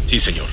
Sí, señor.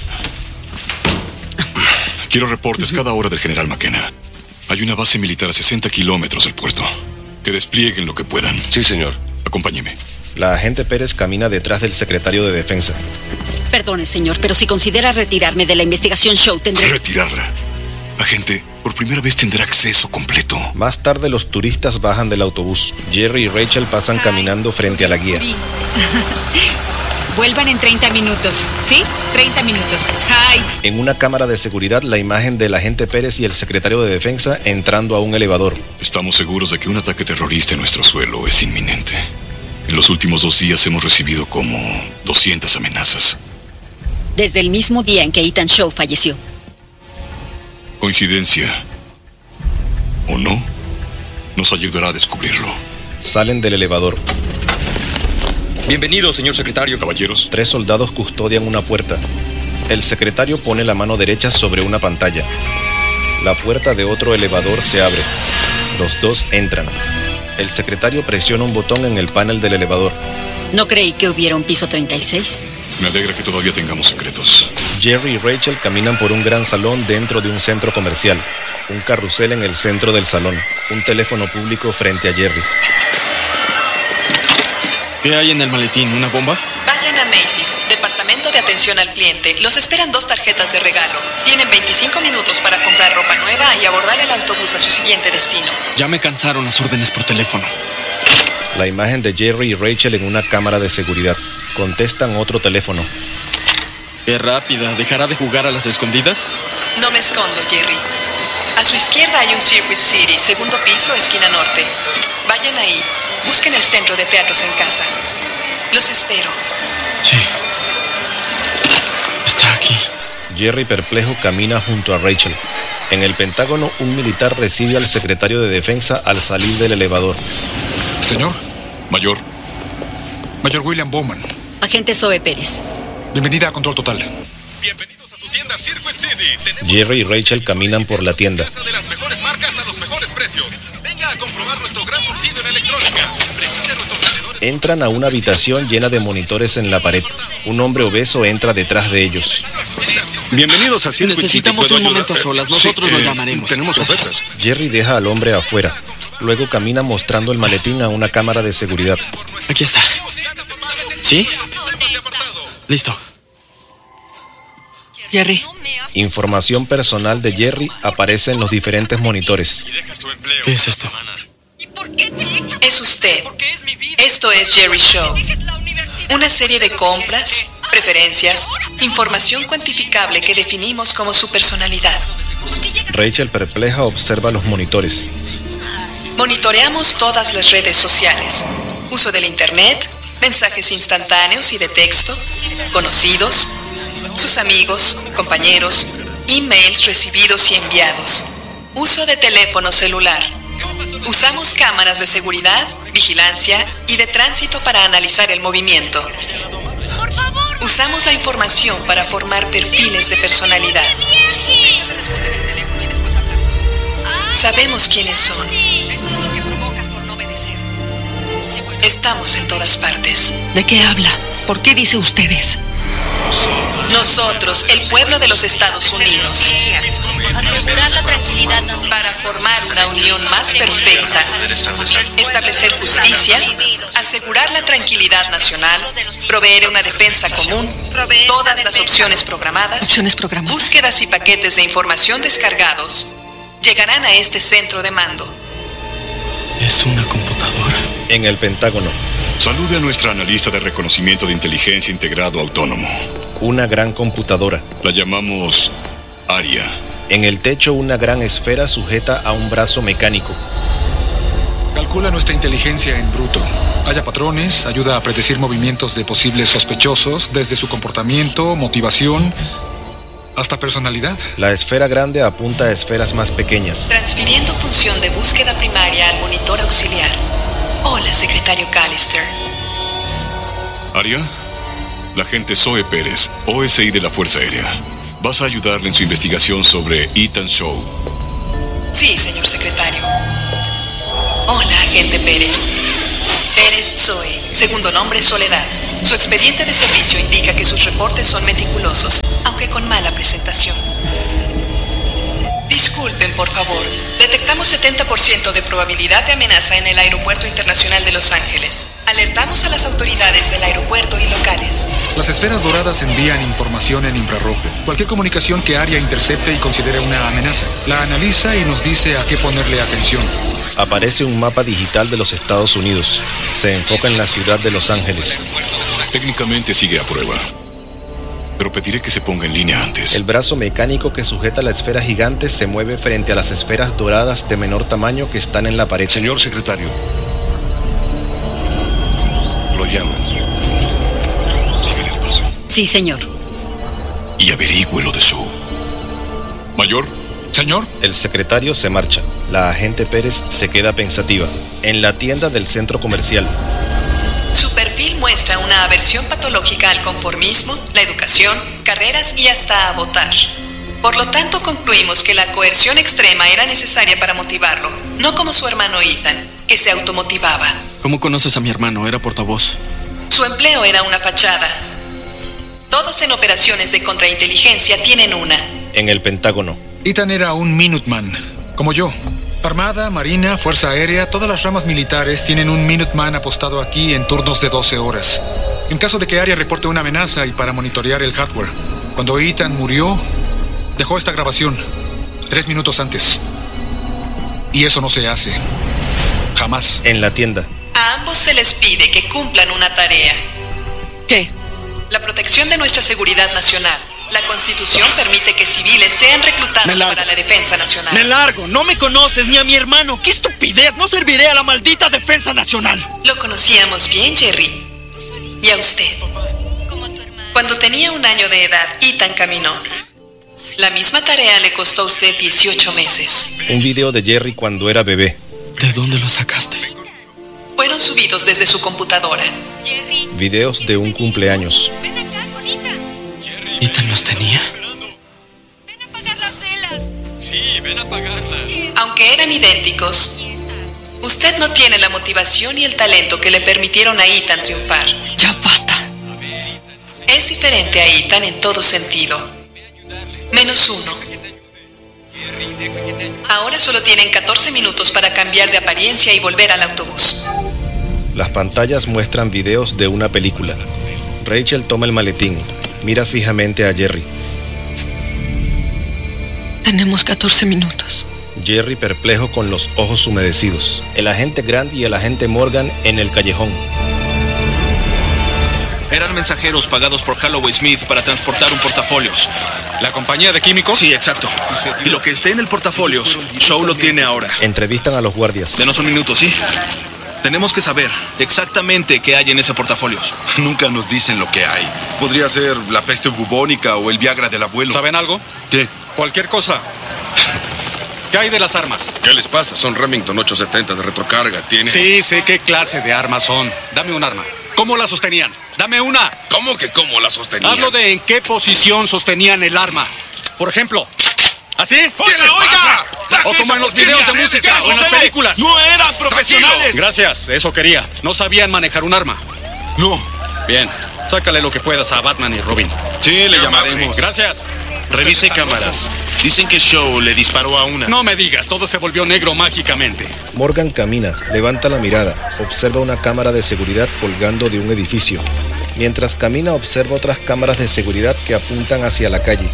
Quiero reportes cada hora del general McKenna. Hay una base militar a 60 kilómetros del puerto. Que desplieguen lo que puedan. Sí, señor. Acompáñeme. La agente Pérez camina detrás del secretario de Defensa. Perdone, señor, pero si considera retirarme de la investigación Shaw, tendré... Retirarla. Agente, por primera vez tendrá acceso completo. Más tarde los turistas bajan del autobús. Jerry y Rachel pasan caminando frente a la guía. Vuelvan en 30 minutos, ¿sí? 30 minutos. ¡Hi! En una cámara de seguridad, la imagen del agente Pérez y el secretario de Defensa entrando a un elevador. Estamos seguros de que un ataque terrorista en nuestro suelo es inminente. En los últimos 2 días hemos recibido como 200 amenazas. Desde el mismo día en que Ethan Shaw falleció. ¿Coincidencia o no? Nos ayudará a descubrirlo. Salen del elevador. Bienvenido, señor secretario. Caballeros. 3 soldados custodian una puerta. El secretario pone la mano derecha sobre una pantalla. La puerta de otro elevador se abre. Los dos entran. El secretario presiona un botón en el panel del elevador. No creí que hubiera un piso 36. Me alegra que todavía tengamos secretos. Jerry y Rachel caminan por un gran salón dentro de un centro comercial. Un carrusel en el centro del salón. Un teléfono público frente a Jerry. ¿Qué hay en el maletín? ¿Una bomba? Vayan a Macy's, departamento de atención al cliente. Los esperan 2 tarjetas de regalo. Tienen 25 minutos para comprar ropa nueva y abordar el autobús a su siguiente destino. Ya me cansaron las órdenes por teléfono. La imagen de Jerry y Rachel en una cámara de seguridad. Contestan otro teléfono. Qué rápida. ¿Dejará de jugar a las escondidas? No me escondo, Jerry. A su izquierda hay un Circuit City, segundo piso, esquina norte. Vayan ahí. Busquen el centro de teatros en casa. Los espero. Sí. Está aquí. Jerry, perplejo, camina junto a Rachel. En el Pentágono, un militar recibe al secretario de Defensa al salir del elevador. Señor. Mayor. Mayor William Bowman. Agente Zoe Pérez. Bienvenida a Control Total. Bienvenidos a su tienda Circuit City. Tenemos Jerry y Rachel caminan por la tienda. de las mejores marcas a los mejores precios. Venga a comprobar nuestro gran surtido en electrónica. Pregunte a nuestros vendedores. Entran a una habitación llena de monitores en la pared. Un hombre obeso entra detrás de ellos. Bienvenidos a Circuit Necesitamos un momento a solas. Nosotros lo llamaremos. Tenemos ofertas. Jerry deja al hombre afuera. Luego camina mostrando el maletín a una cámara de seguridad. Aquí está. ¿Sí? Listo. Jerry. Información personal de Jerry aparece en los diferentes monitores. ¿Qué es esto? Es usted. Esto es Jerry Shaw. Una serie de compras, preferencias, información cuantificable que definimos como su personalidad. Rachel, perpleja, observa los monitores. Monitoreamos todas las redes sociales. Uso del internet, mensajes instantáneos y de texto, conocidos, sus amigos, compañeros, emails recibidos y enviados. Uso de teléfono celular. Usamos cámaras de seguridad, vigilancia y de tránsito para analizar el movimiento. Usamos la información para formar perfiles de personalidad. Sabemos quiénes son. Estamos en todas partes. ¿De qué habla? ¿Por qué dice ustedes? Nosotros, el pueblo de los Estados Unidos, Asegurar la tranquilidad nacional. para formar una unión más perfecta, establecer justicia, asegurar la tranquilidad nacional, proveer una defensa común, todas las opciones programadas, búsquedas y paquetes de información descargados, llegarán a este centro de mando. Es una computadora. En el Pentágono. Salude a nuestra analista de reconocimiento de inteligencia integrado autónomo. Una gran computadora. La llamamos Aria. En el techo, una gran esfera sujeta a un brazo mecánico. Calcula nuestra inteligencia en bruto. Halla patrones, ayuda a predecir movimientos de posibles sospechosos, desde su comportamiento, motivación, hasta personalidad. La esfera grande apunta a esferas más pequeñas. Transfiriendo función de búsqueda primaria al monitor auxiliar. Hola, secretario Callister. Aria, la agente Zoe Pérez, OSI de la Fuerza Aérea. Vas a ayudarle en su investigación sobre Ethan Shaw. Sí, señor secretario. Hola, agente Pérez. Pérez Zoe, segundo nombre Soledad. Su expediente de servicio indica que sus reportes son meticulosos, aunque con mala presentación. Disculpen, por favor. Detectamos 70% de probabilidad de amenaza en el Aeropuerto Internacional de Los Ángeles. Alertamos a las autoridades del aeropuerto y locales. Las esferas doradas envían información en infrarrojo. Cualquier comunicación que ARIA intercepte y considere una amenaza, la analiza y nos dice a qué ponerle atención. Aparece un mapa digital de los Estados Unidos. Se enfoca en la ciudad de Los Ángeles. Técnicamente sigue a prueba, pero pediré que se ponga en línea antes. El brazo mecánico que sujeta la esfera gigante se mueve frente a las esferas doradas de menor tamaño que están en la pared. Señor secretario, lo llaman. Síganle el paso. Sí, señor. Y averigüe lo de su... Mayor. Señor. El secretario se marcha. La agente Pérez se queda pensativa. En la tienda del centro comercial. Su perfil muestra una aversión patológica al conformismo, la educación, carreras y hasta a votar. Por lo tanto, concluimos que la coerción extrema era necesaria para motivarlo, no como su hermano Ethan, que se automotivaba. ¿Cómo conoces a mi hermano? Era portavoz. Su empleo era una fachada. Todos en operaciones de contrainteligencia tienen una. En el Pentágono. Ethan era un Minuteman, como yo. Armada, Marina, Fuerza Aérea, todas las ramas militares tienen un Minuteman apostado aquí en turnos de 12 horas. En caso de que ARIA reporte una amenaza y para monitorear el hardware. Cuando Ethan murió, dejó esta grabación 3 minutos antes. Y eso no se hace. Jamás. En la tienda. A ambos se les pide que cumplan una tarea. ¿Qué? La protección de nuestra seguridad nacional. La Constitución permite que civiles sean reclutados para la defensa nacional. ¡Me largo! ¡No me conoces ni a mi hermano! ¡Qué estupidez! ¡No serviré a la maldita defensa nacional! Lo conocíamos bien, Jerry. ¿Y a usted? Cuando tenía 1 año de edad, Ethan caminó. La misma tarea le costó a usted 18 meses. Un video de Jerry cuando era bebé. ¿De dónde lo sacaste? Fueron subidos desde su computadora. Videos de un cumpleaños. ¿Ethan los tenía? Ven a apagar las velas. Sí, ven a apagarlas. Aunque eran idénticos, usted no tiene la motivación y el talento que le permitieron a Ethan triunfar. Ya basta. Es diferente a Ethan en todo sentido. Menos 1. Ahora solo tienen 14 minutos para cambiar de apariencia y volver al autobús. Las pantallas muestran videos de una película. Rachel toma el maletín. Mira fijamente a Jerry. Tenemos 14 minutos. Jerry perplejo con los ojos humedecidos. El agente Grant y el agente Morgan en el callejón. Eran mensajeros pagados por Holloway Smith para transportar un portafolios. ¿La compañía de químicos? Sí, exacto. Y lo que esté en el portafolios, Shaw lo tiene ahora. Entrevistan a los guardias. Denos un minuto, ¿sí? Tenemos que saber exactamente qué hay en ese portafolios. Nunca nos dicen lo que hay. Podría ser la peste bubónica o el Viagra del abuelo. ¿Saben algo? ¿Qué? Cualquier cosa. ¿Qué hay de las armas? ¿Qué les pasa? Son Remington 870 de retrocarga. Tiene... Sí, sé qué clase de armas son. Dame un arma. ¿Cómo la sostenían? ¡Dame una! ¿Cómo que cómo la sostenían? Hablo de en qué posición sostenían el arma. Por ejemplo, ¿así? ¡Oiga! O como en los videos de música o en las películas. ¡No eran profesionales! Gracias, eso quería. No sabían manejar un arma. No. Bien, sácale lo que puedas a Batman y Robin. Sí, le llamaremos. Gracias. Revise cámaras. Dicen que Shaw le disparó a una. No me digas, todo se volvió negro mágicamente. Morgan camina, levanta la mirada, observa una cámara de seguridad colgando de un edificio. Mientras camina, observa otras cámaras de seguridad que apuntan hacia la calle.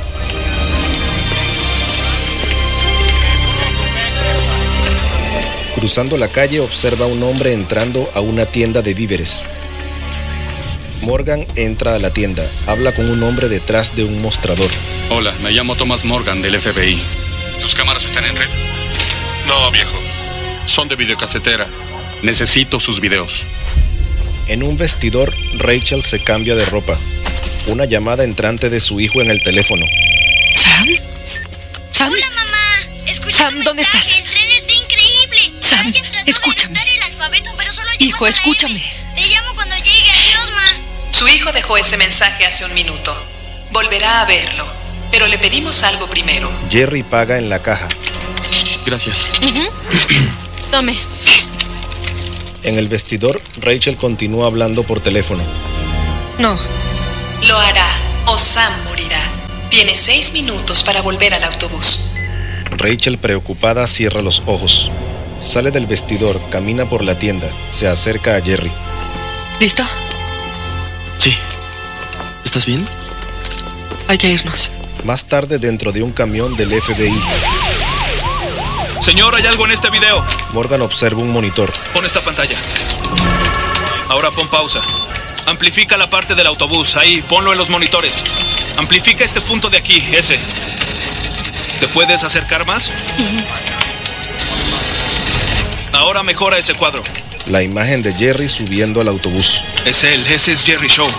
Cruzando la calle, observa a un hombre entrando a una tienda de víveres. Morgan entra a la tienda, habla con un hombre detrás de un mostrador. Hola, me llamo Thomas Morgan del FBI. ¿Sus cámaras están en red? No, viejo. Son de videocasetera. Necesito sus videos. En un vestidor, Rachel se cambia de ropa. Una llamada entrante de su hijo en el teléfono. ¿Sam? ¿Sam? Hola, mamá. Escucha Sam, ¿dónde estás? El tren está increíble. Sam, Alguien trató escúchame. de anotar el alfabeto, pero solo llegó Hijo, hasta escúchame. L. Te llamo cuando llegue. Adiós, ma. Su hijo dejó ese mensaje hace 1 minuto. Volverá a verlo, pero le pedimos algo primero. Jerry paga en la caja. Gracias. Tome. En el vestidor, Rachel continúa hablando por teléfono. No. Lo hará o Sam morirá. Tiene 6 minutos para volver al autobús. Rachel, preocupada, cierra los ojos. Sale del vestidor, camina por la tienda, se acerca a Jerry. ¿Listo? Sí. ¿Estás bien? Hay que irnos. Más tarde, dentro de un camión del FBI. Señor, hay algo en este video. Morgan observa un monitor. Pon esta pantalla. Ahora pon pausa. Amplifica la parte del autobús. Ahí, ponlo en los monitores. Amplifica este punto de aquí, ese. ¿Te puedes acercar más? Ahora mejora ese cuadro. La imagen de Jerry subiendo al autobús. Es él, ese es Jerry Shaw.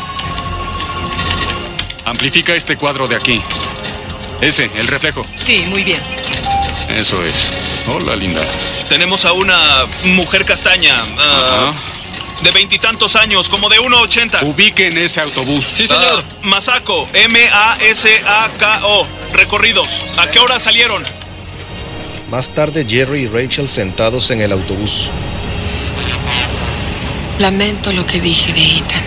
Amplifica este cuadro de aquí. Ese, el reflejo. Sí, muy bien. Eso es. Hola, linda. Tenemos a una mujer castaña. De 20 y tantos años, como de 1.80. Ubiquen ese autobús. Sí, señor. Masako, M-A-S-A-K-O. Recorridos. ¿A qué hora salieron? Más tarde, Jerry y Rachel sentados en el autobús. Lamento lo que dije de Ethan.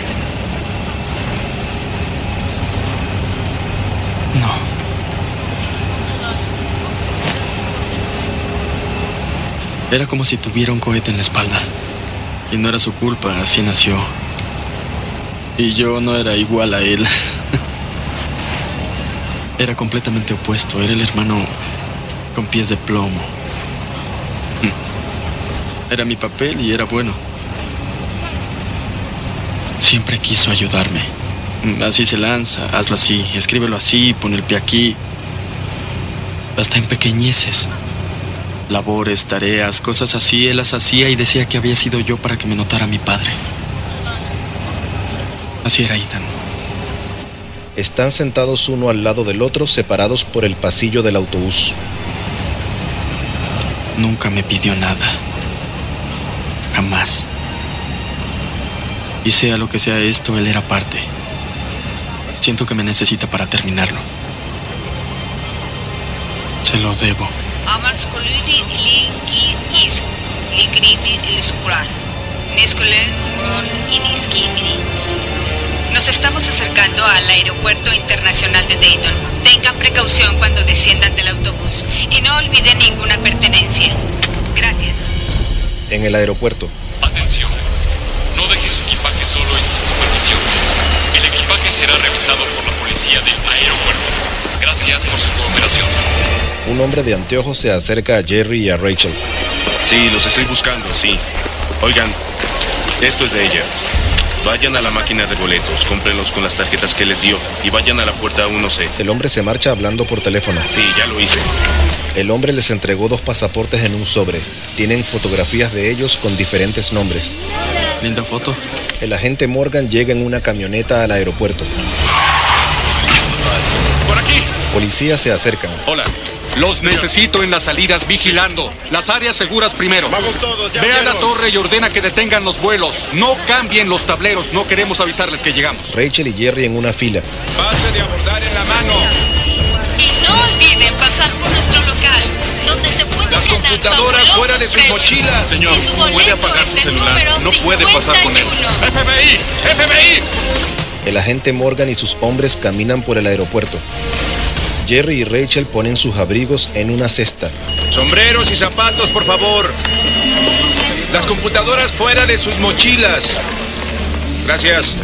No. Era como si tuviera un cohete en la espalda. Y no era su culpa, así nació. Y yo no era igual a él. Era completamente opuesto. Era el hermano con pies de plomo. Era mi papel y era bueno. Siempre quiso ayudarme. Así se lanza, hazlo así, escríbelo así, pon el pie aquí. Hasta en pequeñeces. Labores, tareas, cosas así, él las hacía y decía que había sido yo para que me notara mi padre. Así era Ethan. Están sentados uno al lado del otro, separados por el pasillo del autobús. Nunca me pidió nada. Jamás. Y sea lo que sea esto, él era parte. Siento que me necesita para terminarlo. Se lo debo. Nos estamos acercando al aeropuerto internacional de Dayton. Tengan precaución cuando desciendan del autobús y no olviden ninguna pertenencia. Gracias. En el aeropuerto. Atención. No deje su equipaje solo y sin supervisión. El equipaje será revisado por la policía del aeropuerto. Gracias por su cooperación. Un hombre de anteojos se acerca a Jerry y a Rachel. Sí, los estoy buscando, sí. Oigan, esto es de ella. Vayan a la máquina de boletos, cómprenlos con las tarjetas que les dio y vayan a la puerta 1C. El hombre se marcha hablando por teléfono. Sí, ya lo hice. El hombre les entregó 2 pasaportes en un sobre. Tienen fotografías de ellos con diferentes nombres. Linda foto. El agente Morgan llega en una camioneta al aeropuerto. Por aquí. Policías se acercan. Hola. Los necesito en las salidas vigilando. Las áreas seguras primero. Vamos todos, ya Ve a la vieron. torre y ordena que detengan los vuelos. No cambien los tableros. No queremos avisarles que llegamos. Rachel y Jerry en una fila. Pase de abordar en la mano. Y no olviden pasar por nuestro local, donde se pueden Las ganar computadoras fabulosos fuera de sus premios. mochilas. Señor, Si su puede boleto apagar es su el celular. número No puede pasar con él. 51. FBI, FBI. El agente Morgan y sus hombres caminan por el aeropuerto. Jerry y Rachel ponen sus abrigos en una cesta. Sombreros y zapatos, por favor. Las computadoras fuera de sus mochilas. Gracias.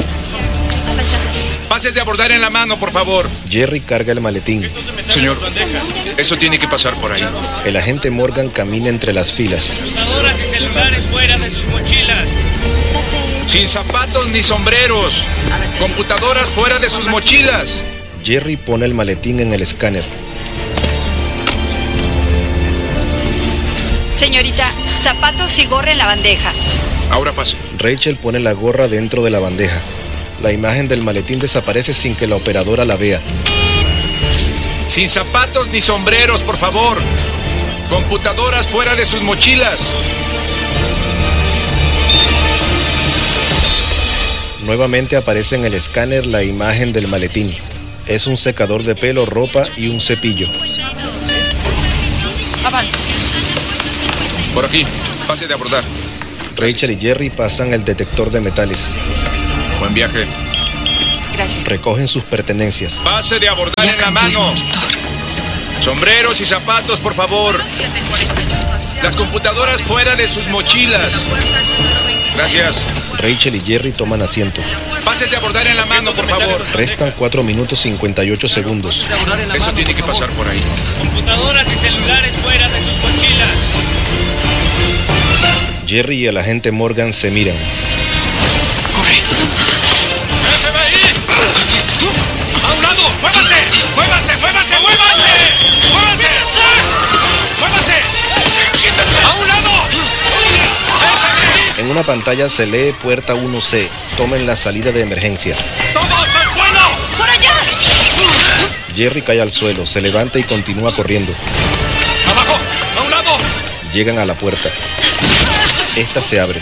Pases de abordar en la mano, por favor. Jerry carga el maletín. Señor, eso tiene que pasar por ahí. El agente Morgan camina entre las filas. Computadoras y celulares fuera de sus mochilas. Sin zapatos ni sombreros. Computadoras fuera de sus mochilas. Jerry pone el maletín en el escáner. Señorita, zapatos y gorra en la bandeja. Ahora pase. Rachel pone la gorra dentro de la bandeja. La imagen del maletín desaparece sin que la operadora la vea. Sin zapatos ni sombreros, por favor. Computadoras fuera de sus mochilas. Nuevamente aparece en el escáner la imagen del maletín. Es un secador de pelo, ropa y un cepillo. Avanza. Por aquí. Pase de abordar. Rachel y Jerry pasan el detector de metales. Buen viaje. Gracias. Recogen sus pertenencias. Pase de abordar en la mano. Sombreros y zapatos, por favor. Las computadoras fuera de sus mochilas. Gracias. Rachel y Jerry toman asiento. Pases de abordar en la mano, por favor. Restan 4 minutos 58 segundos. Eso tiene que pasar por ahí. Computadoras y celulares fuera de sus mochilas. Jerry y el agente Morgan se miran. ¡A un lado! ¡Muévanse! ¡Muévanse! ¡Muévanse! ¡Muévanse! ¡Muévanse! ¡Muévanse! ¡A un lado! En una pantalla se lee puerta 1C. Tomen la salida de emergencia. ¡Todos al suelo! ¡Por allá! Jerry cae al suelo, se levanta y continúa corriendo. ¡Abajo! ¡A un lado! Llegan a la puerta. Esta se abre.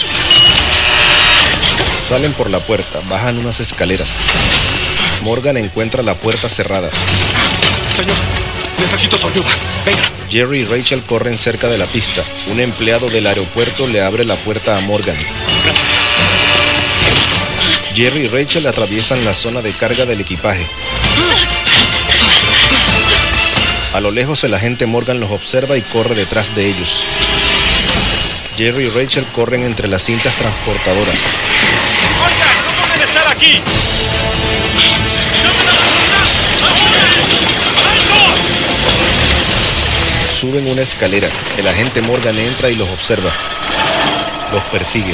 Salen por la puerta, bajan unas escaleras. Morgan encuentra la puerta cerrada. Señor, necesito su ayuda. Venga. Jerry y Rachel corren cerca de la pista. Un empleado del aeropuerto le abre la puerta a Morgan. Gracias. Jerry y Rachel atraviesan la zona de carga del equipaje. A lo lejos el agente Morgan los observa y corre detrás de ellos. Jerry y Rachel corren entre las cintas transportadoras. ¡Oigan! ¡No pueden estar aquí! Suben una escalera. El agente Morgan entra y los observa. Los persigue.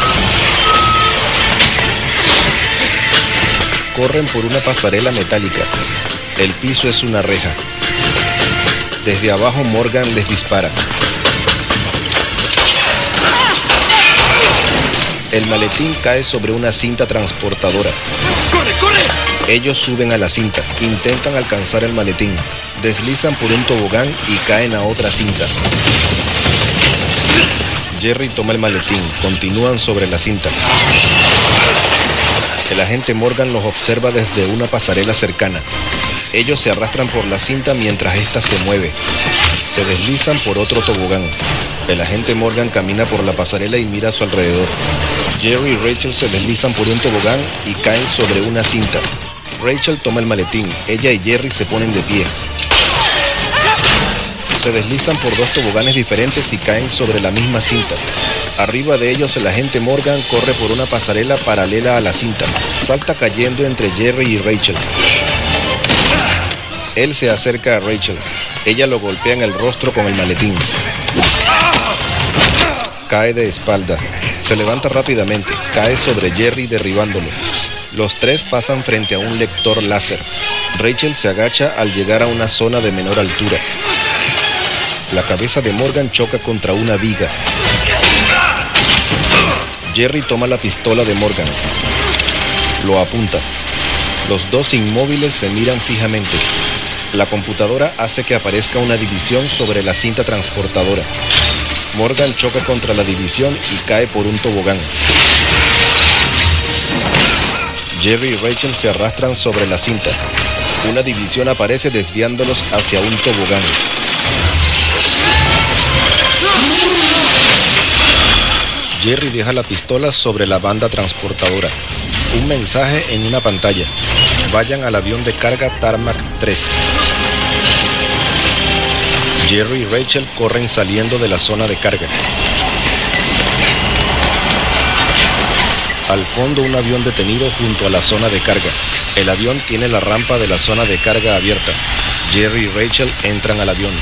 Corren por una pasarela metálica. El piso es una reja. Desde abajo Morgan les dispara. El maletín cae sobre una cinta transportadora. ¡Corre, corre! Ellos suben a la cinta, intentan alcanzar el maletín, deslizan por un tobogán y caen a otra cinta. Jerry toma el maletín, continúan sobre la cinta. El agente Morgan los observa desde una pasarela cercana. Ellos se arrastran por la cinta mientras ésta se mueve. Se deslizan por otro tobogán. El agente Morgan camina por la pasarela y mira a su alrededor. Jerry y Rachel se deslizan por un tobogán y caen sobre una cinta. Rachel toma el maletín. Ella y Jerry se ponen de pie. Se deslizan por dos toboganes diferentes y caen sobre la misma cinta. Arriba de ellos el agente Morgan corre por una pasarela paralela a la cinta. Salta cayendo entre Jerry y Rachel. Él se acerca a Rachel. Ella lo golpea en el rostro con el maletín. Cae de espalda. Se levanta rápidamente. Cae sobre Jerry derribándolo. Los tres pasan frente a un lector láser. Rachel se agacha al llegar a una zona de menor altura. La cabeza de Morgan choca contra una viga. Jerry toma la pistola de Morgan. Lo apunta. Los dos inmóviles se miran fijamente. La computadora hace que aparezca una división sobre la cinta transportadora. Morgan choca contra la división y cae por un tobogán. Jerry y Rachel se arrastran sobre la cinta. Una división aparece desviándolos hacia un tobogán. Jerry deja la pistola sobre la banda transportadora. Un mensaje en una pantalla. Vayan al avión de carga Tarmac 3. Jerry y Rachel corren saliendo de la zona de carga. Al fondo un avión detenido junto a la zona de carga. El avión tiene la rampa de la zona de carga abierta. Jerry y Rachel entran al avión.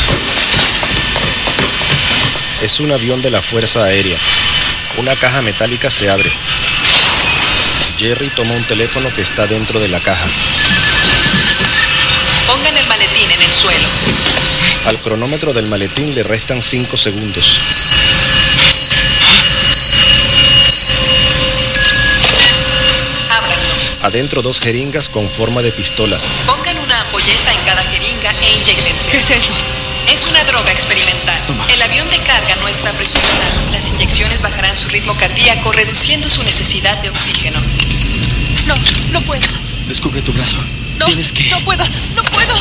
Es un avión de la Fuerza Aérea. Una caja metálica se abre. Jerry toma un teléfono que está dentro de la caja. Pongan el maletín en el suelo. Al cronómetro del maletín le restan 5 segundos. Ábranlo. Adentro 2 jeringas con forma de pistola. Pongan una ampolleta en cada jeringa e inyéctense. ¿Qué es eso? Es una droga experimental. El avión de carga no está presurizado. Las inyecciones bajarán su ritmo cardíaco, reduciendo su necesidad de oxígeno. No, no puedo. Descubre tu brazo. No, Tienes que... no puedo, no puedo.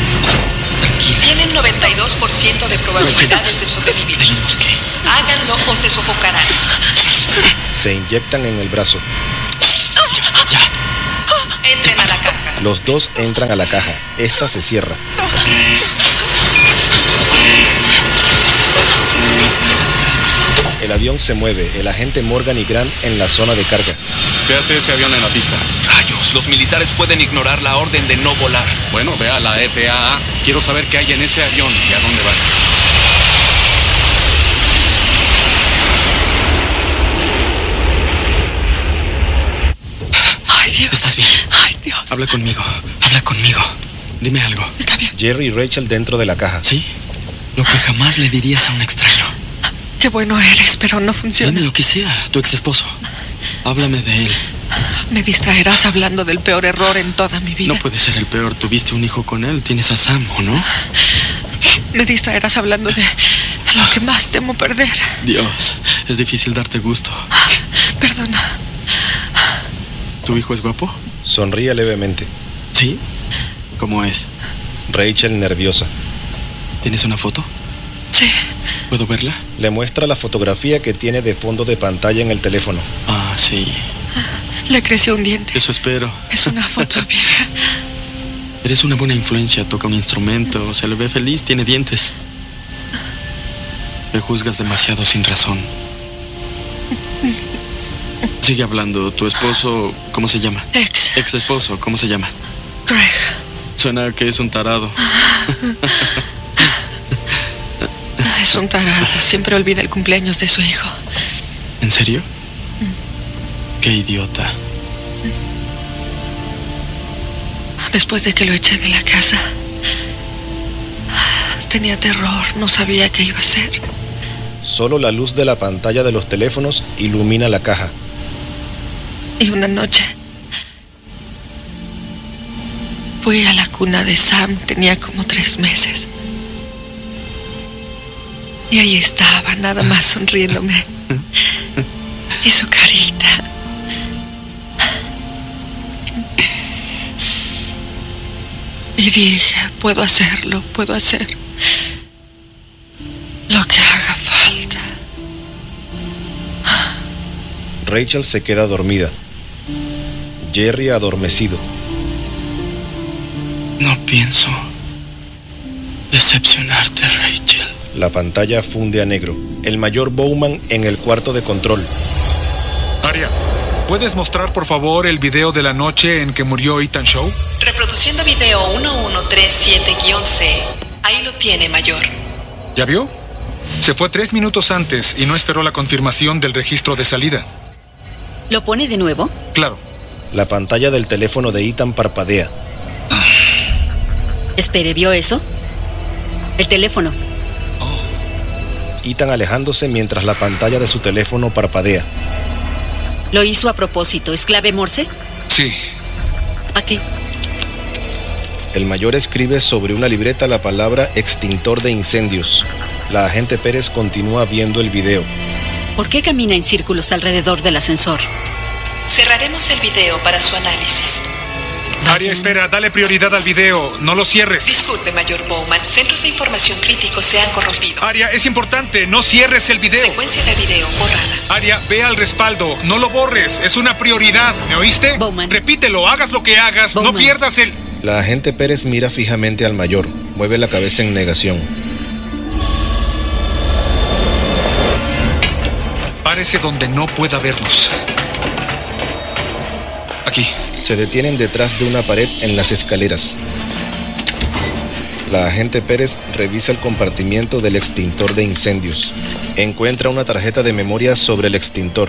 Tienen 92% de probabilidades de sobrevivir. Tenemos que... Háganlo o se sofocarán. Se inyectan en el brazo. Entren a la caja. Los dos entran a la caja. Esta se cierra. El avión se mueve. El agente Morgan y Grant en la zona de carga. ¿Qué hace ese avión en la pista? Rayos, los militares pueden ignorar la orden de no volar. Bueno, ve a la FAA. Quiero saber qué hay en ese avión y a dónde va. Ay, Dios. ¿Estás bien? Ay, Dios. Habla conmigo. Dime algo. Está bien. Jerry y Rachel dentro de la caja. ¿Sí? Lo que jamás le dirías a un extraño. Qué bueno eres, pero no funciona. Dime lo que sea, tu ex esposo. Háblame de él. Me distraerás hablando del peor error en toda mi vida. No puede ser el peor. Tuviste un hijo con él. Tienes a Sam, ¿o no? Me distraerás hablando de lo que más temo perder. Dios, es difícil darte gusto. Perdona. ¿Tu hijo es guapo? Sonríe levemente. ¿Sí? ¿Cómo es? Rachel nerviosa. ¿Tienes una foto? Sí. ¿Puedo verla? Le muestra la fotografía que tiene de fondo de pantalla en el teléfono. Ah, sí. Le creció un diente. Eso espero. Es una foto vieja. Eres una buena influencia. Toca un instrumento, se le ve feliz, tiene dientes. Me juzgas demasiado sin razón. Sigue hablando. ¿Tu esposo cómo se llama? Ex esposo, ¿cómo se llama? Greg. Suena que es un tarado. Es un tarado. Siempre olvida el cumpleaños de su hijo. ¿En serio? Qué idiota. Después de que lo eché de la casa, tenía terror. No sabía qué iba a hacer. Solo la luz de la pantalla de los teléfonos ilumina la caja. Y una noche fui a la cuna de Sam. Tenía como 3 meses. Y ahí estaba, nada más sonriéndome. Y su carita. Y dije, puedo hacerlo, puedo hacer lo que haga falta. Rachel se queda dormida. Jerry adormecido. No pienso decepcionarte, Rachel. La pantalla funde a negro. El mayor Bowman en el cuarto de control. Aria, ¿puedes mostrar por favor el video de la noche en que murió Ethan Shaw? Reproduciendo video 1137-C. Ahí lo tiene, mayor. ¿Ya vio? Se fue 3 minutos antes y no esperó la confirmación del registro de salida. ¿Lo pone de nuevo? Claro. La pantalla del teléfono de Ethan parpadea. Espere, ¿vio eso? El teléfono. Ethan alejándose mientras la pantalla de su teléfono parpadea. ¿Lo hizo a propósito? ¿Es clave Morse? Sí. Aquí. El mayor escribe sobre una libreta la palabra extintor de incendios. La agente Pérez continúa viendo el video. ¿Por qué camina en círculos alrededor del ascensor? Cerraremos el video para su análisis. Aria, espera, dale prioridad al video, no lo cierres. Disculpe, mayor Bowman, centros de información críticos se han corrompido. Aria, es importante, no cierres el video. Secuencia de video borrada. Aria, ve al respaldo, no lo borres, es una prioridad, ¿me oíste? Bowman. Repítelo, hagas lo que hagas, Bowman. no pierdas el... La agente Pérez mira fijamente al mayor, mueve la cabeza en negación. Párese donde no pueda vernos. Aquí. Se detienen detrás de una pared en las escaleras. La agente Pérez revisa el compartimiento del extintor de incendios. Encuentra una tarjeta de memoria sobre el extintor.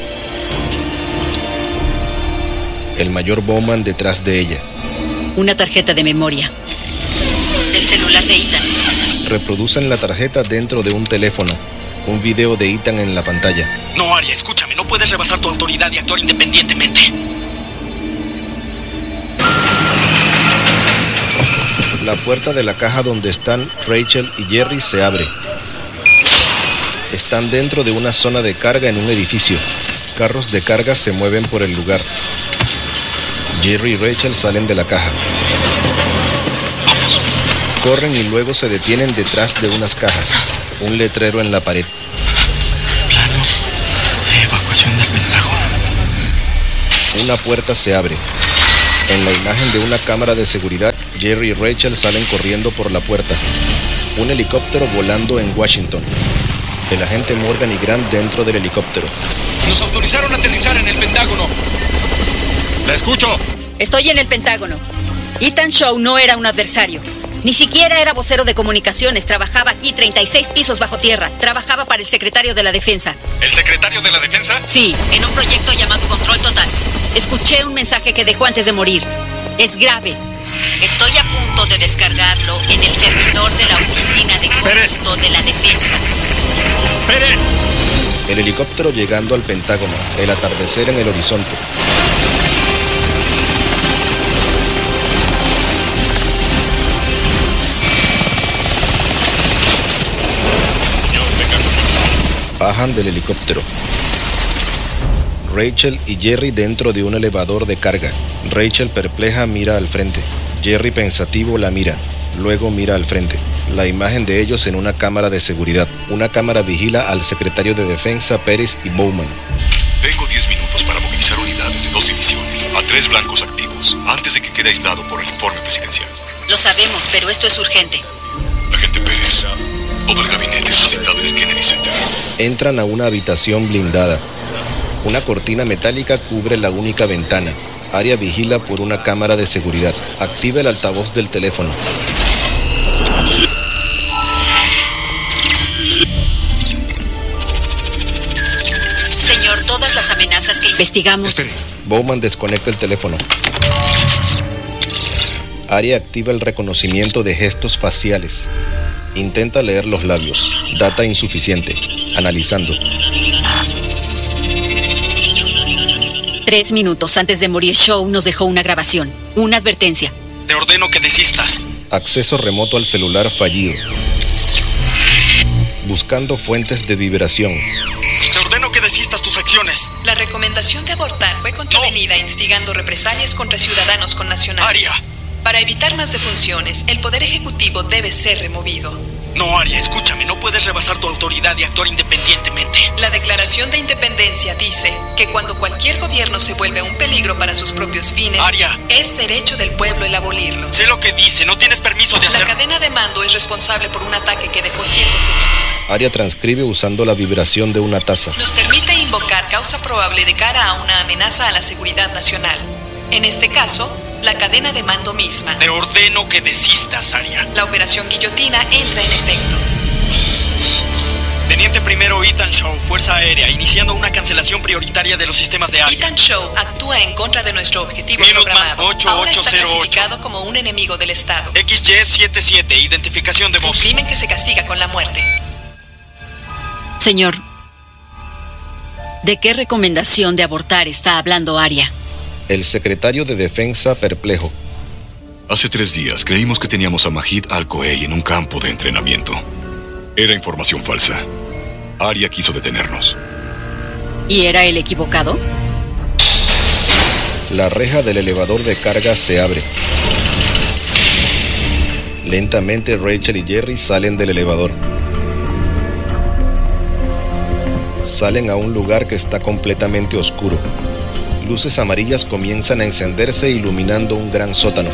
El mayor Bowman detrás de ella. Una tarjeta de memoria. El celular de Ethan. Reproducen la tarjeta dentro de un teléfono. Un video de Ethan en la pantalla. No, Aria, escúchame. No puedes rebasar tu autoridad y actuar independientemente. La puerta de la caja donde están Rachel y Jerry se abre. Están dentro de una zona de carga en un edificio. Carros de carga se mueven por el lugar. Jerry y Rachel salen de la caja. Vamos. Corren y luego se detienen detrás de unas cajas. Un letrero en la pared. Una puerta se abre. En la imagen de una cámara de seguridad, Jerry y Rachel salen corriendo por la puerta. Un helicóptero volando en Washington. El agente Morgan y Grant dentro del helicóptero. Nos autorizaron a aterrizar en el Pentágono. ¡La escucho! Estoy en el Pentágono. Ethan Shaw no era un adversario. Ni siquiera era vocero de comunicaciones. Trabajaba aquí 36 pisos bajo tierra. Trabajaba para el secretario de la Defensa. ¿El secretario de la Defensa? Sí, en un proyecto llamado Control Total. Escuché un mensaje que dejó antes de morir. Es grave. Estoy a punto de descargarlo en el servidor de la oficina de cómputo de la Defensa. ¡Pérez! El helicóptero llegando al Pentágono. El atardecer en el horizonte. Bajan del helicóptero. Rachel y Jerry dentro de un elevador de carga. Rachel perpleja mira al frente. Jerry pensativo la mira. Luego mira al frente. La imagen de ellos en una cámara de seguridad. Una cámara vigila al secretario de Defensa, Pérez y Bowman. Tengo 10 minutos para movilizar unidades de 2 divisiones a 3 blancos activos antes de que quede aislado por el informe presidencial. Lo sabemos, pero esto es urgente. Agente Pérez, todo el gabinete está citado en el Kennedy Center. Entran a una habitación blindada. Una cortina metálica cubre la única ventana. Aria vigila por una cámara de seguridad. Activa el altavoz del teléfono. Señor, todas las amenazas que investigamos... Espere. Bowman desconecta el teléfono. Aria activa el reconocimiento de gestos faciales. Intenta leer los labios. Data insuficiente. Analizando. 3 minutos antes de morir, Shaw nos dejó una grabación. Una advertencia. Te ordeno que desistas. Acceso remoto al celular fallido. Buscando fuentes de vibración. Te ordeno que desistas tus acciones. La recomendación de abortar fue contravenida instigando represalias contra ciudadanos connacionales. Aria. Para evitar más defunciones, el Poder Ejecutivo debe ser removido. No, Aria, escúchame, no puedes rebasar tu autoridad y actuar independientemente. La Declaración de Independencia dice que cuando cualquier gobierno se vuelve un peligro para sus propios fines, Aria, es derecho del pueblo el abolirlo. Sé lo que dice, no tienes permiso de hacerlo. La cadena de mando es responsable por un ataque que dejó cientos de víctimas. Aria transcribe usando la vibración de una taza. Nos permite invocar causa probable de cara a una amenaza a la seguridad nacional. En este caso, la cadena de mando misma. Te ordeno que desistas, Aria. La operación guillotina entra en efecto. Teniente primero Ethan Shaw, Fuerza Aérea, iniciando una cancelación prioritaria de los sistemas de Aria. Ethan Shaw actúa en contra de nuestro objetivo Minuteman programado. 8808. Ahora está clasificado como un enemigo del Estado. XY77, identificación de voz. Un crimen que se castiga con la muerte. Señor, ¿de qué recomendación de abortar está hablando Aria? El secretario de Defensa perplejo. Hace 3 días creímos que teníamos a Majid Al-Koei en un campo de entrenamiento. Era información falsa. Aria quiso detenernos. ¿Y era el equivocado? La reja del elevador de carga se abre. Lentamente Rachel y Jerry salen del elevador. Salen a un lugar que está completamente oscuro. Luces amarillas comienzan a encenderse iluminando un gran sótano.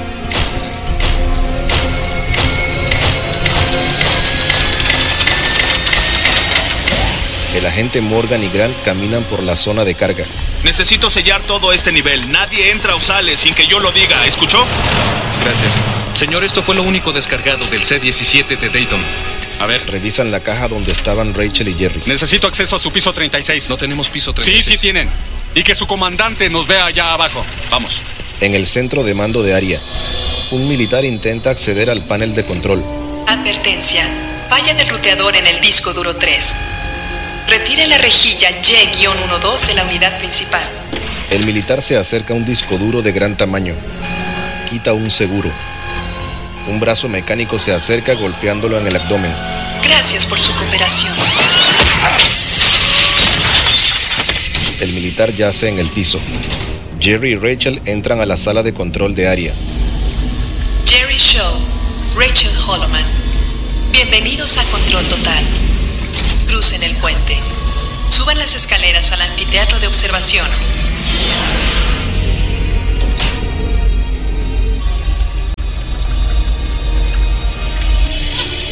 El agente Morgan y Grant caminan por la zona de carga. Necesito sellar todo este nivel. Nadie entra o sale sin que yo lo diga. ¿Escuchó? Gracias. Señor, esto fue lo único descargado del C-17 de Dayton. A ver. Revisan la caja donde estaban Rachel y Jerry. Necesito acceso a su piso 36. No tenemos piso 36. Sí tienen. Y que su comandante nos vea allá abajo. Vamos. En el centro de mando de Aria, un militar intenta acceder al panel de control. Advertencia. Falla del ruteador en el disco duro 3. Retire la rejilla Y-12 de la unidad principal. El militar se acerca a un disco duro de gran tamaño. Quita un seguro. Un brazo mecánico se acerca golpeándolo en el abdomen. Gracias por su cooperación. El militar yace en el piso. Jerry y Rachel entran a la sala de control de Aria. Jerry Shaw, Rachel Holloman. Bienvenidos a Control Total. Crucen el puente. Suban las escaleras al anfiteatro de observación.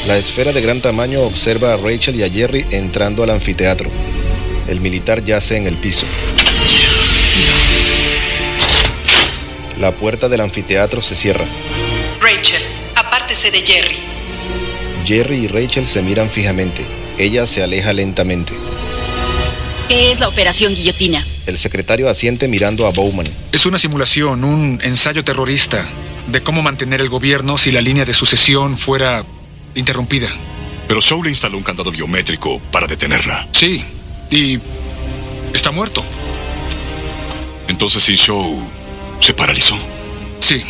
La esfera de gran tamaño observa a Rachel y a Jerry entrando al anfiteatro. El militar yace en el piso. La puerta del anfiteatro se cierra. Rachel, apártese de Jerry. Jerry y Rachel se miran fijamente. Ella se aleja lentamente. ¿Qué es la operación guillotina? El secretario asiente mirando a Bowman. Es una simulación, un ensayo terrorista de cómo mantener el gobierno si la línea de sucesión fuera interrumpida. Pero Shaw le instaló un candado biométrico para detenerla. Sí, y está muerto. Entonces, si Shaw se paralizó. Sí.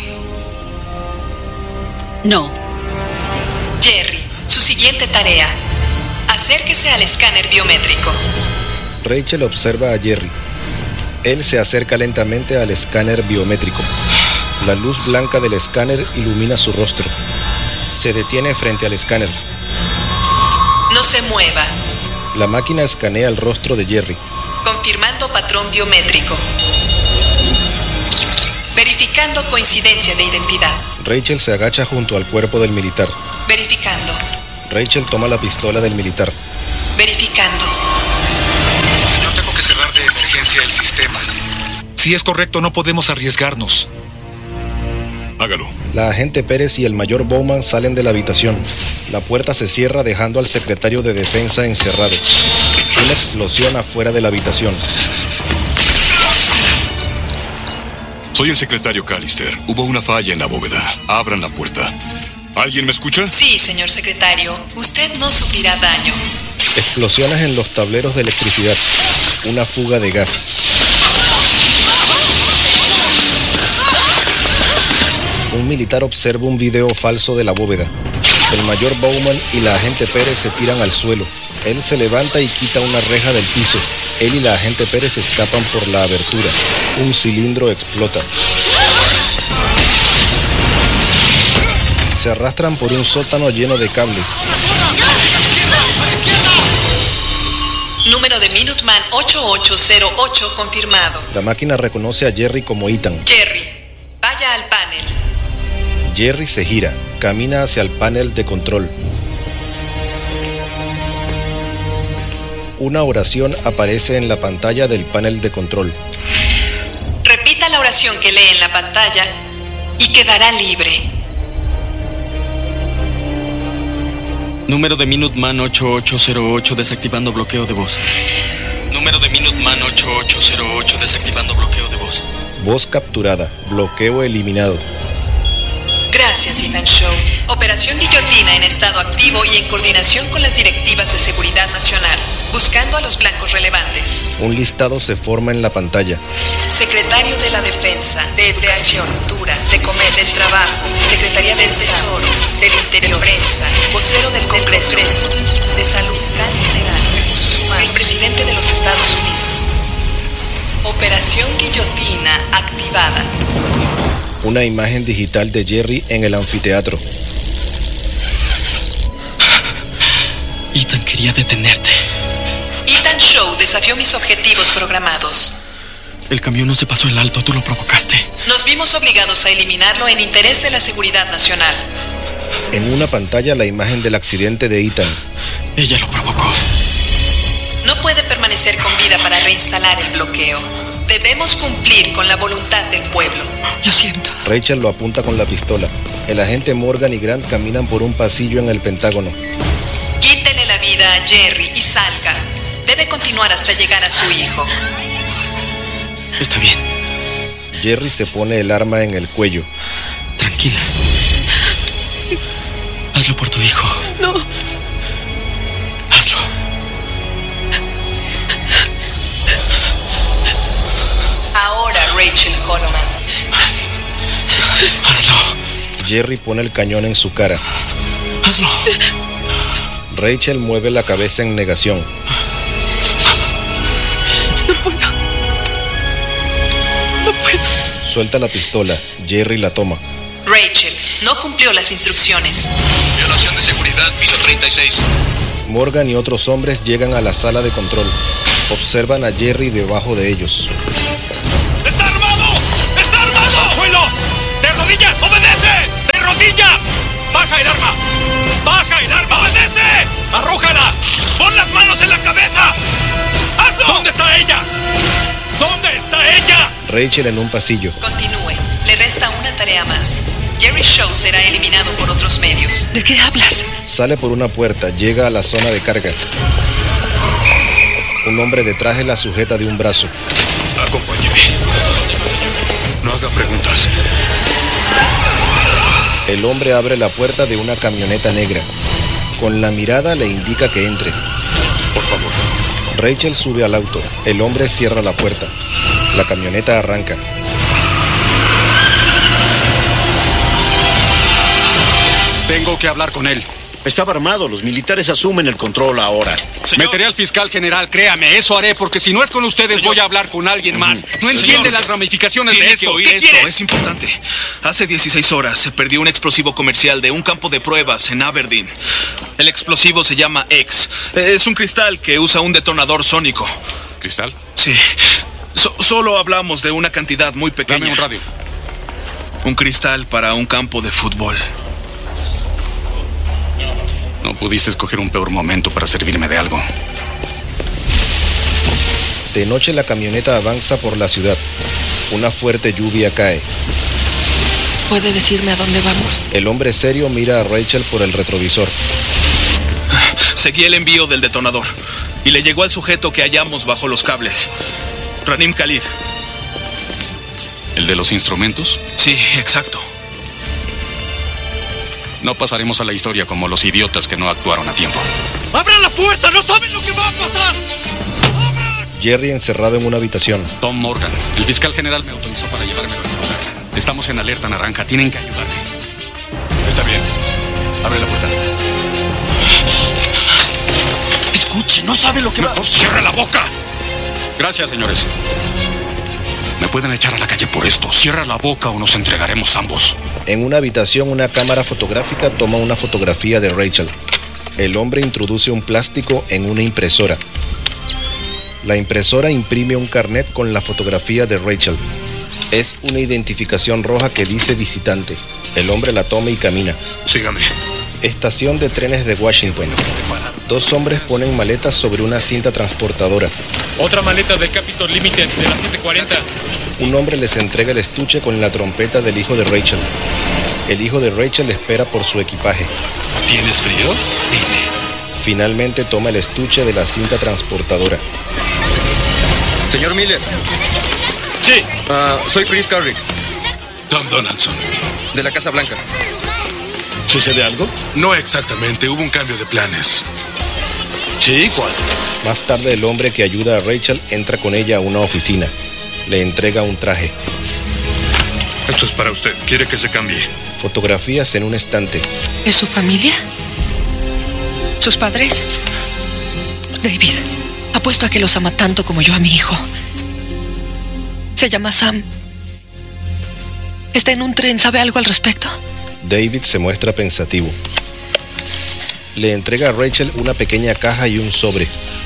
No. Jerry, su siguiente tarea. Acérquese al escáner biométrico. Rachel observa a Jerry. Él se acerca lentamente al escáner biométrico. La luz blanca del escáner ilumina su rostro. Se detiene frente al escáner. No se mueva. La máquina escanea el rostro de Jerry. Confirmando patrón biométrico. Verificando coincidencia de identidad. Rachel se agacha junto al cuerpo del militar. Verificando. Rachel toma la pistola del militar. Verificando. Señor, tengo que cerrar de emergencia el sistema. Si es correcto, no podemos arriesgarnos. Hágalo. La agente Pérez y el mayor Bowman salen de la habitación. La puerta se cierra dejando al secretario de Defensa encerrado. Una explosión afuera de la habitación. Soy el secretario Callister. Hubo una falla en la bóveda. Abran la puerta. ¿Alguien me escucha? Sí, señor secretario. Usted no sufrirá daño. Explosiones en los tableros de electricidad. Una fuga de gas. Un militar observa un video falso de la bóveda. El mayor Bowman y la agente Pérez se tiran al suelo. Él se levanta y quita una reja del piso. Él y la agente Pérez escapan por la abertura. Un cilindro explota. Se arrastran por un sótano lleno de cables. Número de Minuteman 8808 confirmado. La máquina reconoce a Jerry como Ethan. Jerry, vaya al panel. Jerry se gira, camina hacia el panel de control. Una oración aparece en la pantalla del panel de control. Repita la oración que lee en la pantalla y quedará libre. Número de Minuteman 8808 desactivando bloqueo de voz. Número de Minuteman 8808 desactivando bloqueo de voz. Voz capturada, bloqueo eliminado. Gracias, Ethan Shaw. Operación Guillotina en estado activo y en coordinación con las directivas de seguridad nacional, buscando a los blancos relevantes. Un listado se forma en la pantalla. Secretario de la Defensa, de Educación, Cultura, de Comercio, del Trabajo, Secretaría del Tesoro, del Interior, Prensa, vocero del Congreso, de Salud, Fiscal General, Recursos Humanos, el Presidente de los Estados Unidos. Operación Guillotina activada. Una imagen digital de Jerry en el anfiteatro. Ethan quería detenerte. Ethan Shaw desafió mis objetivos programados. El camión no se pasó el alto, tú lo provocaste. Nos vimos obligados a eliminarlo en interés de la seguridad nacional. En una pantalla la imagen del accidente de Ethan. Ella lo provocó. No puede permanecer con vida para reinstalar el bloqueo. Debemos cumplir con la voluntad del pueblo. Lo siento. Rachel lo apunta con la pistola. El agente Morgan y Grant caminan por un pasillo en el Pentágono. Quítele la vida a Jerry y salga. Debe continuar hasta llegar a su hijo. Está bien. Jerry se pone el arma en el cuello. Tranquila. Hazlo por tu hijo. No. Hazlo. Ahora, Rachel Holloman. Hazlo. Jerry pone el cañón en su cara. Hazlo. Rachel mueve la cabeza en negación. No puedo. No puedo. Suelta la pistola. Jerry la toma. Rachel no cumplió las instrucciones. Violación de seguridad, piso 36. Morgan y otros hombres llegan a la sala de control. Observan a Jerry debajo de ellos. ¡Está armado! ¡Está armado! ¡Al suelo! ¡De rodillas! ¡Obedece! ¡De rodillas! ¡Baja ¡Baja el arma! ¡Baja el arma! ¡Obedece! ¡Arrójala! ¡Pon las manos en la cabeza! ¡Hazlo! ¿Dónde está ella? ¿Dónde está ella? Rachel en un pasillo. Continúe. Le resta una tarea más. Jerry Shaw será eliminado por otros medios. ¿De qué hablas? Sale por una puerta, llega a la zona de carga. Un hombre de traje la sujeta de un brazo. Acompáñeme. No haga preguntas. El hombre abre la puerta de una camioneta negra. Con la mirada le indica que entre. Por favor. Rachel sube al auto. El hombre cierra la puerta. La camioneta arranca. Tengo que hablar con él. Estaba armado. Los militares asumen el control ahora. Señor. Meteré al fiscal general, créame, eso haré, porque si no es con ustedes, señor, voy a hablar con alguien más. No entiende las ramificaciones de esto. ¿Qué quieres? Es importante. Hace 16 horas se perdió un explosivo comercial de un campo de pruebas en Aberdeen. El explosivo se llama X. Es un cristal que usa un detonador sónico. ¿Cristal? Sí. Solo hablamos de una cantidad muy pequeña. Dame un radio. Un cristal para un campo de fútbol. No pudiste escoger un peor momento para servirme de algo. De noche la camioneta avanza por la ciudad. Una fuerte lluvia cae. ¿Puede decirme a dónde vamos? El hombre serio mira a Rachel por el retrovisor. Seguí el envío del detonador y le llegó al sujeto que hallamos bajo los cables. Ranim Khalid. ¿El de los instrumentos? Sí, exacto. No pasaremos a la historia como los idiotas que no actuaron a tiempo. ¡Abran la puerta! ¡No saben lo que va a pasar! ¡Abran! Jerry encerrado en una habitación. Tom Morgan, el fiscal general me autorizó para llevármelo a lugar. Estamos en alerta naranja, tienen que ayudarme. Está bien. Abre la puerta. Escuche, no sabe lo que va a... ¡Cierra la boca! Gracias, señores. Me pueden echar a la calle por esto. Cierra la boca o nos entregaremos ambos. En una habitación, una cámara fotográfica toma una fotografía de Rachel. El hombre introduce un plástico en una impresora. La impresora imprime un carnet con la fotografía de Rachel. Es una identificación roja que dice visitante. El hombre la toma y camina. Sígame. Estación de trenes de Washington. Dos hombres ponen maletas sobre una cinta transportadora. Otra maleta del Capitol Limited de las 7:40. Un hombre les entrega el estuche con la trompeta del hijo de Rachel. El hijo de Rachel espera por su equipaje. ¿Tienes frío? Dime. Finalmente toma el estuche de la cinta transportadora. Señor Miller. Sí. Soy Chris Carrick. Tom Donaldson. De la Casa Blanca. ¿Sucede algo? No exactamente, hubo un cambio de planes. ¿Sí? ¿Cuál? Más tarde el hombre que ayuda a Rachel entra con ella a una oficina. Le entrega un traje. Esto es para usted, quiere que se cambie. Fotografías en un estante. ¿Es su familia? ¿Sus padres? David, apuesto a que los ama tanto como yo a mi hijo. Se llama Sam. Está en un tren, ¿sabe algo al respecto? David se muestra pensativo. Le entrega a Rachel una pequeña caja y un sobre.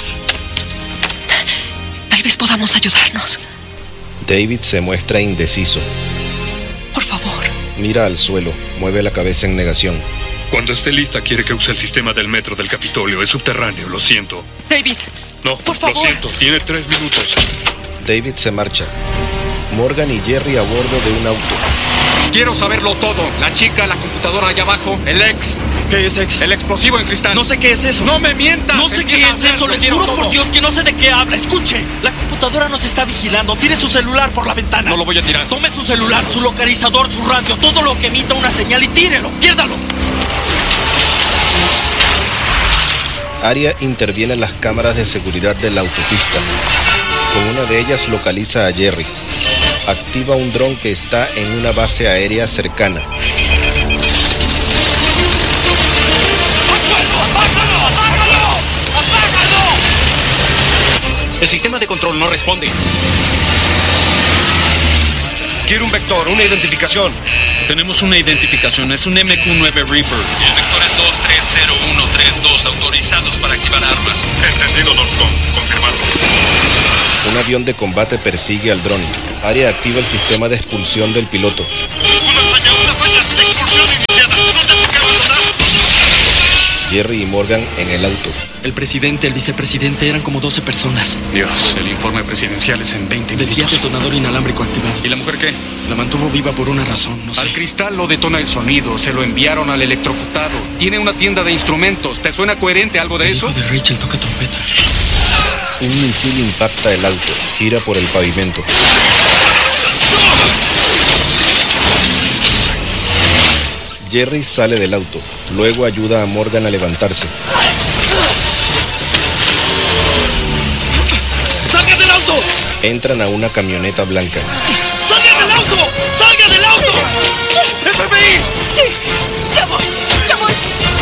Tal vez podamos ayudarnos. David se muestra indeciso. Por favor. Mira al suelo, mueve la cabeza en negación. Cuando esté lista, quiere que use el sistema del metro del Capitolio. Es subterráneo, lo siento. David. No, por favor. Lo siento, tiene 3 minutos. David se marcha. Morgan y Jerry a bordo de un auto. Quiero saberlo todo. La chica, la computadora allá abajo, el ex. ¿Qué es ex? El explosivo en cristal. No sé qué es eso. ¡No me mientas! No sé qué es eso, le juro por Dios que no sé de qué habla. Escuche, la computadora nos está vigilando. Tire su celular por la ventana. No lo voy a tirar. Tome su celular, su localizador, su radio, todo lo que emita una señal y tírelo. Piérdalo. Aria interviene en las cámaras de seguridad de la autopista. Con una de ellas localiza a Jerry. Activa un dron que está en una base aérea cercana. El sistema de control no responde. Quiero un vector, una identificación. Tenemos una identificación, es un MQ-9 Reaper. El vector es 230132, autorizados para activar armas. Entendido, Northcom. Confirmado. Un avión de combate persigue al dron. Aria activa el sistema de expulsión del piloto. Una falla, expulsión iniciada. No te toque abandonar. Morgan en el auto. El presidente, el vicepresidente, eran como 12 personas. Dios, el informe presidencial es en 20 minutos. Decía detonador inalámbrico activado. ¿Y la mujer qué? La mantuvo viva por una razón, no sé. Al cristal lo detona el sonido, se lo enviaron al electrocutado. Tiene una tienda de instrumentos. ¿Te suena coherente algo de eso? El hijo de Rachel toca trompeta. Un misil impacta el auto, gira por el pavimento. Jerry sale del auto, luego ayuda a Morgan a levantarse. ¡Salgan del auto! Entran a una camioneta blanca. ¡Salgan del auto! ¡Salgan del auto! ¡FBI! ¡Sí! ¡Ya voy! ¡Ya voy!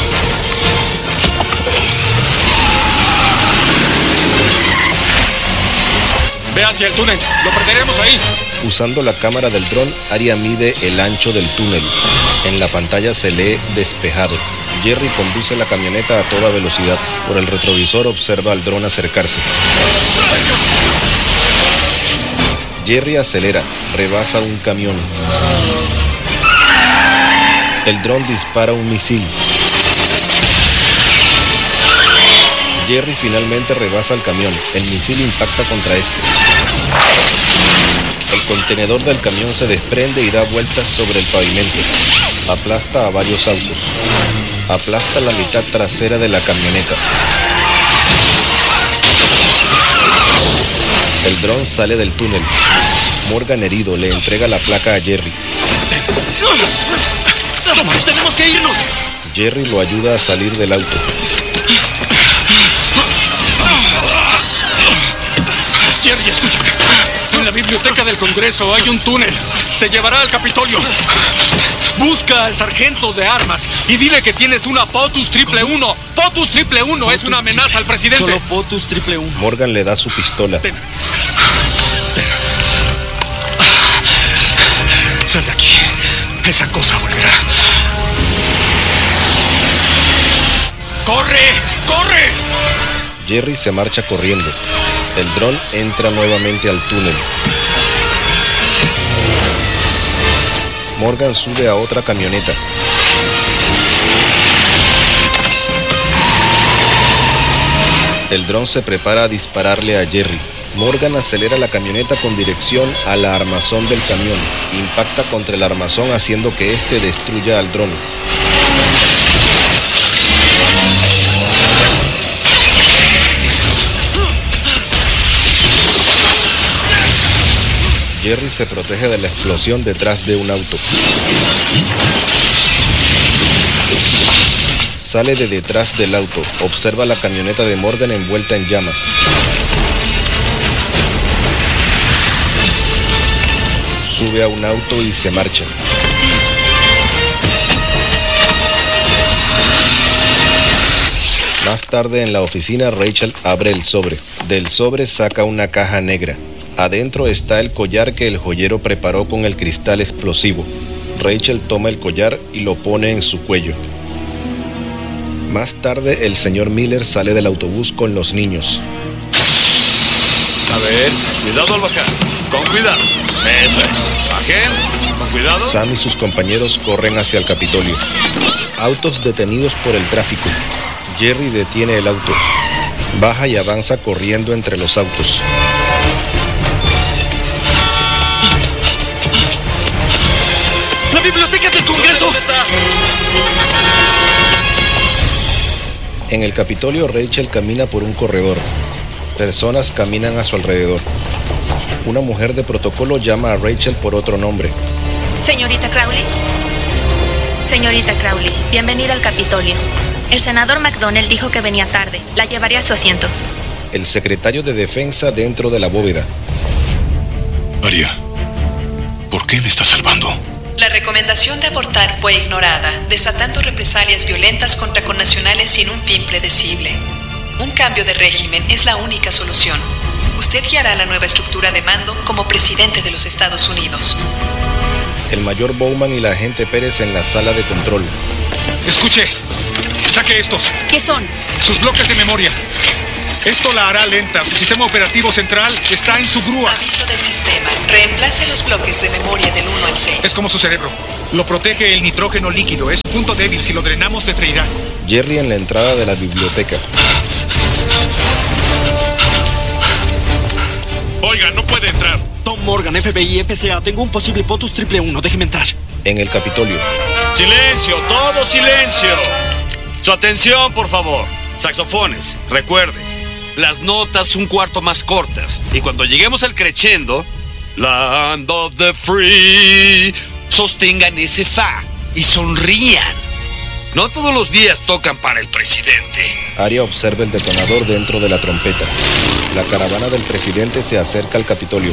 Ve hacia el túnel, lo perderemos ahí. Usando la cámara del dron, Aria mide el ancho del túnel. En la pantalla se lee despejado. Jerry conduce la camioneta a toda velocidad. Por el retrovisor observa al dron acercarse. Jerry acelera, rebasa un camión. El dron dispara un misil. Jerry finalmente rebasa el camión. El misil impacta contra este. El contenedor del camión se desprende y da vueltas sobre el pavimento. Aplasta a varios autos. Aplasta la mitad trasera de la camioneta. El dron sale del túnel. Morgan, herido, le entrega la placa a Jerry. ¡Tenemos que irnos! Jerry lo ayuda a salir del auto. Jerry, escúchame. En la biblioteca del Congreso hay un túnel. Te llevará al Capitolio. Busca al sargento de armas y dile que tienes una POTUS 111. POTUS 111 es una amenaza al presidente. Solo POTUS 111. Morgan le da su pistola. Sal de aquí. Esa cosa volverá. ¡Corre! ¡Corre! Jerry se marcha corriendo. El dron entra nuevamente al túnel. Morgan sube a otra camioneta. El dron se prepara a dispararle a Jerry. Morgan acelera la camioneta con dirección a la armazón del camión. Impacta contra el armazón haciendo que este destruya al dron. Jerry se protege de la explosión detrás de un auto. Sale de detrás del auto. Observa la camioneta de Morgan envuelta en llamas. Sube a un auto y se marcha. Más tarde en la oficina, Rachel abre el sobre. Del sobre saca una caja negra. Adentro está el collar que el joyero preparó con el cristal explosivo. Rachel toma el collar y lo pone en su cuello. Más tarde, el señor Miller sale del autobús con los niños. A ver, cuidado al bajar. Con cuidado. Eso es. Bajen. Con cuidado. Sam y sus compañeros corren hacia el Capitolio. Autos detenidos por el tráfico. Jerry detiene el auto. Baja y avanza corriendo entre los autos. ¡La biblioteca del Congreso! ¿Dónde está? En el Capitolio, Rachel camina por un corredor. Personas caminan a su alrededor. Una mujer de protocolo llama a Rachel por otro nombre. Señorita Crowley. Señorita Crowley, bienvenida al Capitolio. El senador McDonnell dijo que venía tarde. La llevaré a su asiento. El secretario de Defensa dentro de la bóveda. Aria, ¿por qué me estás salvando? La recomendación de abortar fue ignorada, desatando represalias violentas contra connacionales sin un fin predecible. Un cambio de régimen es la única solución. Usted guiará la nueva estructura de mando como presidente de los Estados Unidos. El mayor Bowman y la agente Pérez en la sala de control. Escuche, saque estos. ¿Qué son? Sus bloques de memoria. Esto la hará lenta. Su sistema operativo central está en su grúa. Aviso del sistema. Reemplace los bloques de memoria del 1 al 6. Es como su cerebro. Lo protege el nitrógeno líquido. Es punto débil. Si lo drenamos, se freirá. Jerry en la entrada de la biblioteca. Oiga, no puede entrar. Tom Morgan, FBI, FCA. Tengo un posible POTUS 111. Déjeme entrar. En el Capitolio. ¡Silencio! ¡Todo silencio! Su atención, por favor. Saxofones, recuerde. Las notas un cuarto más cortas. Y cuando lleguemos al crescendo, Land of the Free, sostengan ese fa y sonrían. No todos los días tocan para el presidente. Arya observa el detonador dentro de la trompeta. La caravana del presidente se acerca al Capitolio.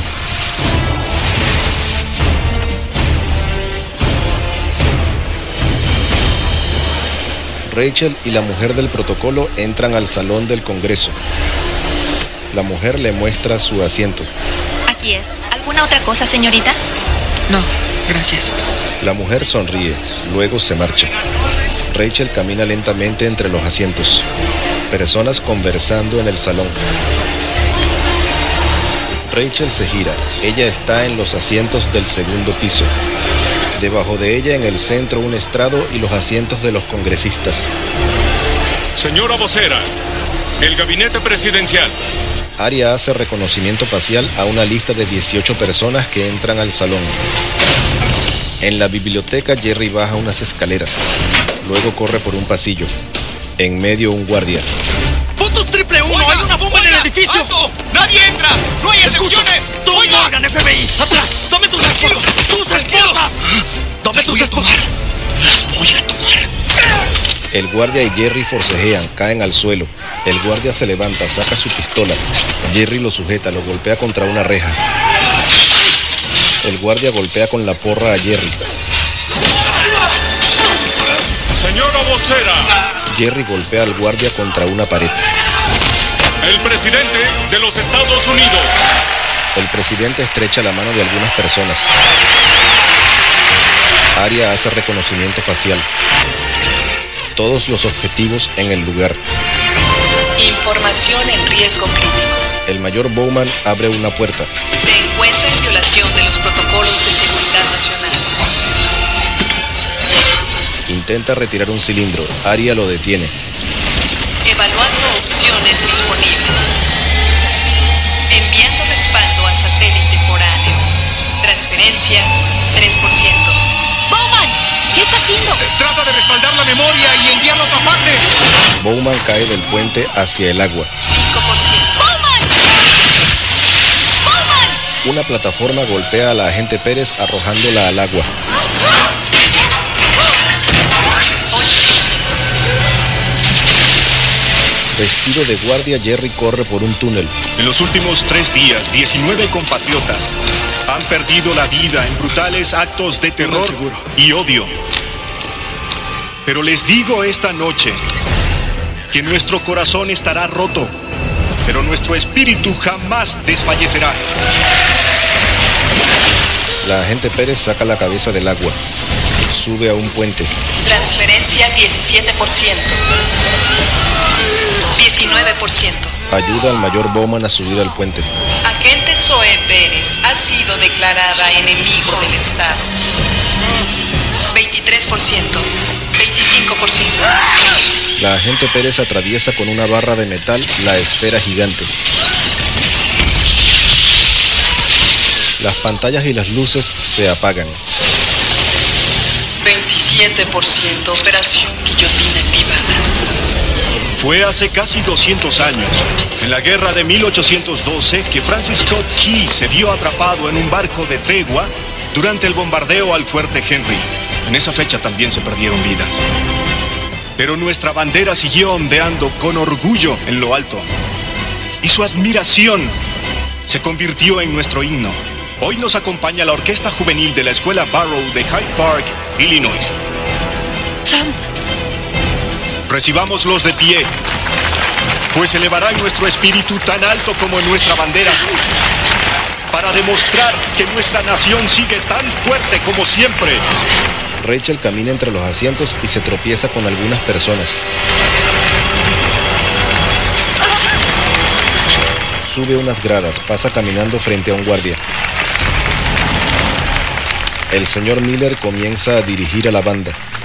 Rachel y la mujer del protocolo entran al salón del Congreso. La mujer le muestra su asiento. Aquí es. ¿Alguna otra cosa, señorita? No, gracias. La mujer sonríe, luego se marcha. Rachel camina lentamente entre los asientos. Personas conversando en el salón. Rachel se gira. Ella está en los asientos del segundo piso. Debajo de ella, en el centro, un estrado y los asientos de los congresistas. Señora vocera, el gabinete presidencial. Arya hace reconocimiento facial a una lista de 18 personas que entran al salón. En la biblioteca, Jerry baja unas escaleras. Luego corre por un pasillo. En medio, un guardia. ¡POTUS 111! ¡Hay una bomba en el edificio! ¡Alto! ¡Nadie entra! ¡No hay excepciones! ¡Tom Morgan, FBI! ¡Atrás! ¡Tome tus esposas! ¡Tus esposas! ¡Tome tus esposas! ¡Las voy a tomar! El guardia y Jerry forcejean, caen al suelo. El guardia se levanta, saca su pistola. Jerry lo sujeta, lo golpea contra una reja. El guardia golpea con la porra a Jerry. Señora vocera. Jerry golpea al guardia contra una pared. El presidente de los Estados Unidos. El presidente estrecha la mano de algunas personas. Arya hace reconocimiento facial. Todos los objetivos en el lugar. Información en riesgo crítico. El mayor Bowman abre una puerta. Se encuentra en violación de los protocolos de seguridad nacional. Intenta retirar un cilindro. Arya lo detiene. Evaluando opciones disponibles. Enviando respaldo a satélite foráneo. Transferencia 3%. ¡Bowman! ¿Qué está haciendo? Trata de respaldar la memoria y enviarlo a otra parte. Bowman cae del puente hacia el agua. 5%. ¡Bowman! ¡Bowman! Una plataforma golpea a la agente Pérez arrojándola al agua. Vestido de guardia, Jerry corre por un túnel. En los últimos 3 días, 19 compatriotas han perdido la vida en brutales actos de terror y odio. Pero les digo esta noche que nuestro corazón estará roto, pero nuestro espíritu jamás desfallecerá. La agente Pérez saca la cabeza del agua. Sube a un puente. Transferencia 17%. 19%. Ayuda al mayor Bowman a subir al puente. Agente Zoe Pérez ha sido declarada enemigo del Estado. 23%. 25%. La agente Pérez atraviesa con una barra de metal la esfera gigante. Las pantallas y las luces se apagan. 27%. Operación Guillotina activada. Fue hace casi 200 años, en la guerra de 1812, que Francis Scott Key se vio atrapado en un barco de tregua durante el bombardeo al fuerte Henry. En esa fecha también se perdieron vidas. Pero nuestra bandera siguió ondeando con orgullo en lo alto. Y su admiración se convirtió en nuestro himno. Hoy nos acompaña la orquesta juvenil de la Escuela Barrow de Hyde Park, Illinois. Sam. Recibámoslos de pie, pues elevarán nuestro espíritu tan alto como en nuestra bandera, para demostrar que nuestra nación sigue tan fuerte como siempre. Rachel camina entre los asientos y se tropieza con algunas personas. Sube unas gradas, pasa caminando frente a un guardia. El señor Miller comienza a dirigir a la banda.